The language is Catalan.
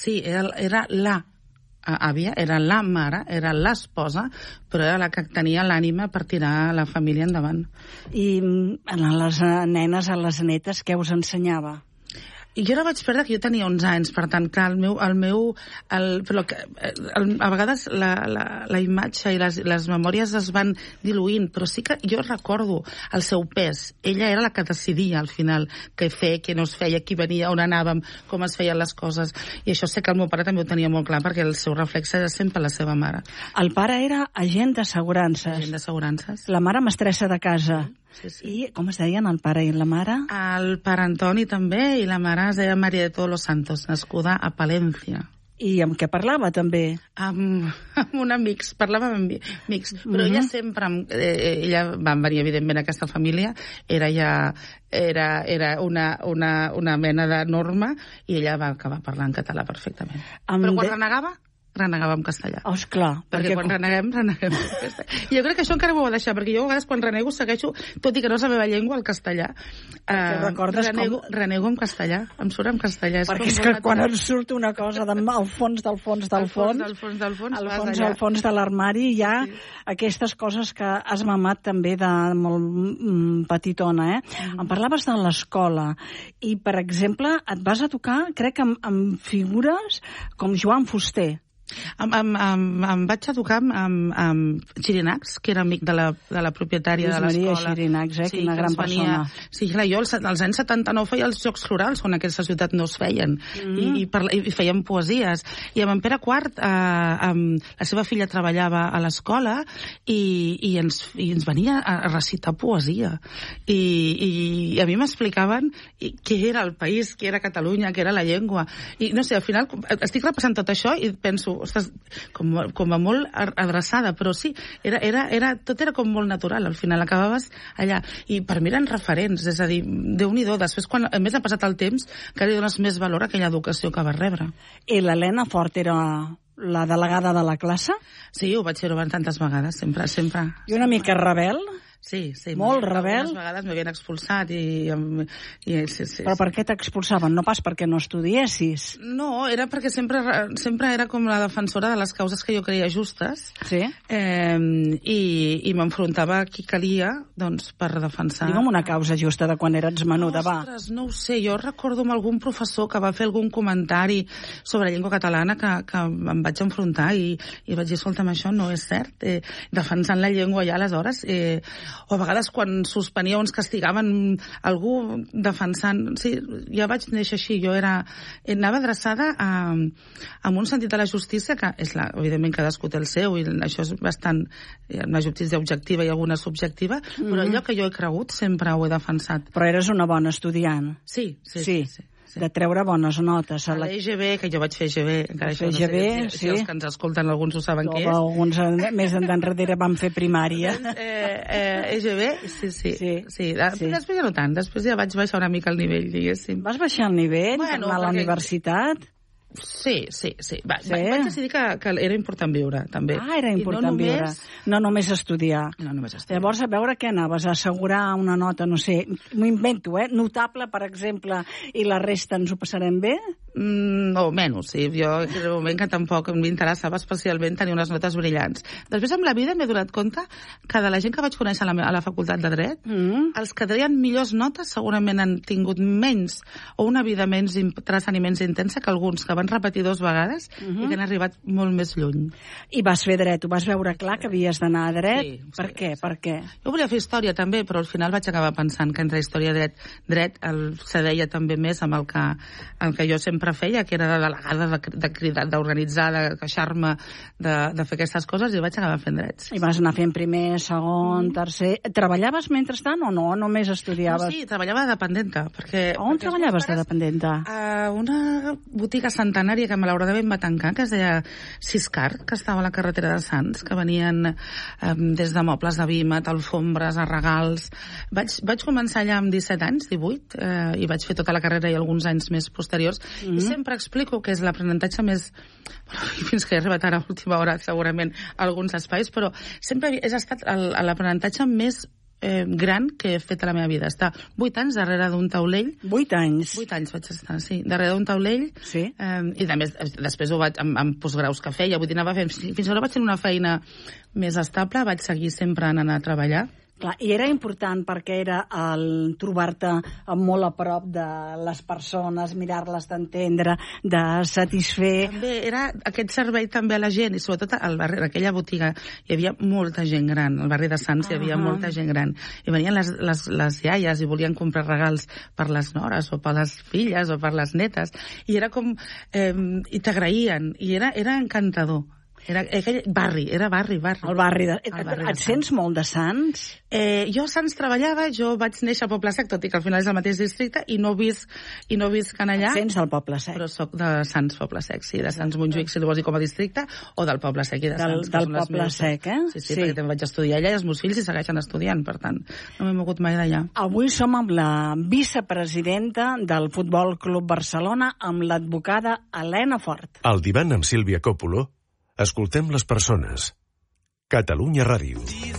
Sí, era la àvia, era la mare, era l'esposa, però era la que tenia l'ànima per tirar la família endavant. I a les nenes, a les netes, què us ensenyava? I jo la vaig perdre que jo tenia 11 anys, per tant, clar, a vegades la imatge i les memòries es van diluint, però sí que jo recordo el seu pes. Ella era la que decidia, al final, què fer, què no es feia, qui venia, on anàvem, com es feien les coses. I això sé que el meu pare també ho tenia molt clar, perquè el seu reflex era sempre la seva mare. El pare era agent d'assegurances. Agent d'assegurances. La mare mestressa de casa. Sí, sí. I com es deien el pare i la mare? El pare Antoni també, i la mare es deia Maria de Todos los Santos, nascuda a Palència. I amb què parlava, també? Amb un amics, parlava amb amics, però ella sempre, ella va venir evidentment a aquesta família, era una mena de norma, i ella va acabar parlant català perfectament. Però quan renegava en castellà. Oh, esclar. Perquè quan reneguem. I jo crec que això encara m'ho va deixar, perquè jo a vegades quan renego segueixo, tot i que no és la meva llengua, el castellà. Renego en castellà, em surt en castellà. Perquè és que quan et surt una cosa al fons de l'armari, hi ha aquestes coses que has mamat també de molt petitona, Em parlaves de l'escola, i, per exemple, et vas a tocar, crec, amb figures com Joan Fuster. Em vaig educar amb Xirinacs, que era amic de la propietària de l'escola. Maria Xirinacs, quina gran persona. Sí, clar, jo als anys 79 feia els Jocs Florals, on a aquesta ciutat no es feien, i feien poesies. I amb en Pere IV, la seva filla treballava a l'escola i ens venia a recitar poesia. I a mi m'explicaven què era el país, què era Catalunya, què era la llengua. I no sé, al final estic repassant tot això i penso, ostres, com a molt adreçada, però sí, tot era com molt natural, al final acabaves allà, i per mi eren referents, és a dir, Déu-n'hi-do, després quan a més ha passat el temps, que li dones més valor a aquella educació que vas rebre. I l'Helena Fort era la delegada de la classe? Sí, ho vaig fer tantes vegades, sempre. I una mica rebel? Sí. Molt rebel? Algunes vegades m'havien expulsat sí. Però per què t'expulsaven? No pas perquè no estudiessis. No, era perquè sempre era com la defensora de les causes que jo creia justes. Sí? I m'enfrontava a qui calia, doncs, per defensar... Digue'm una causa justa de quan eres menuda, va. Ostres, no ho sé, jo recordo amb algun professor que va fer algun comentari sobre la llengua catalana que em vaig enfrontar i vaig dir, escolta'm, això no és cert, defensant la llengua ja aleshores... o a vegades quan suspenia o ens castigaven algú defensant... Sí, ja vaig néixer així, jo anava adreçada amb un sentit de la justícia que, evidentment, cadascú té el seu, i això és bastant... una justícia objectiva i alguna subjectiva, però allò que jo he cregut sempre ho he defensat. Però eres una bona estudiant. Sí. De treure bones notes. A l'EGB, que jo vaig fer EGB, encara això no sé, si els que ens escolten alguns ho saben què és. Alguns més endarrere van fer primària. EGB, sí. Després ja no tant, després ja vaig baixar una mica el nivell, diguéssim. Vas baixar el nivell per anar a la universitat? Sí. Vaig decidir que era important viure, també. Era important viure. No només estudiar. Llavors, a veure què anaves, a assegurar una nota, no sé, m'ho invento, notable, per exemple, i la resta ens ho passarem bé? O menys, sí. Jo en un moment que tampoc m'interessava especialment tenir unes notes brillants. Després, amb la vida, m'he donat compte que de la gent que vaig conèixer a la facultat de Dret, els que tenien millors notes segurament han tingut menys o una vida menys interessant i menys intensa que alguns que van repetir 2 vegades i que han arribat molt més lluny. I vas fer dret, ho vas veure clar que havies d'anar a dret? Sí. Per què? Jo volia fer història també, però al final vaig acabar pensant que entre història i dret se deia també més amb el que jo sempre feia, que era de delegada, de cridar, d'organitzar, de queixar-me, de fer aquestes coses, i vaig acabar fent drets. I vas anar fent primer, segon, tercer... Treballaves mentrestant o no? Només estudiaves? No, sí, treballava de dependenta. On treballaves de dependenta? A una botiga centenària que malauradament va tancar, que es deia Siscar, que estava a la carretera de Sants, que venien des de mobles de vímet, alfombres, a regals. Vaig començar allà amb 17 anys, 18, i vaig fer tota la carrera i alguns anys més posteriors. I sempre explico que és l'aprenentatge més... fins que he arribat ara a última hora, segurament, a alguns espais, però sempre ha estat l'aprenentatge més gran que he fet a la meva vida. Estar 8 anys darrere d'un taulell. 8 anys? 8 anys vaig estar, sí, darrere d'un taulell. Sí. I després ho vaig amb postgraus que feia. Vull dir, anava fent, fins ara vaig tenir una feina més estable, vaig seguir sempre anant a treballar. Clar, i era important perquè era el trobar-te molt a prop de les persones, mirar-les d'entendre, de satisfer... També era aquest servei també a la gent, i sobretot al barri, en aquella botiga hi havia molta gent gran, al barri de Sants hi havia molta gent gran, i venien les iaies i volien comprar regals per les nores, o per les filles, o per les netes, i era com... i t'agraïen, i era encantador. Era barri. El barri et sents molt de Sants? Jo a Sants treballava, jo vaig néixer al Poble Sec, tot i que al final és el mateix districte, i no visc allà. Et sents del Poble Sec? Però soc de Sants Poble Sec, sí, de Sants Montjuïc, si li vols dir com a districte, o del Poble Sec i de Sants. Del Poble Sec, eh? Sí, perquè també vaig estudiar allà i els meus fills hi segueixen estudiant, per tant, no m'he mogut mai d'allà. Avui som amb la vicepresidenta del Futbol Club Barcelona, amb l'advocada Helena Fort. Al divan amb Sílvia Coppolo, escoltem les persones. Catalunya Ràdio.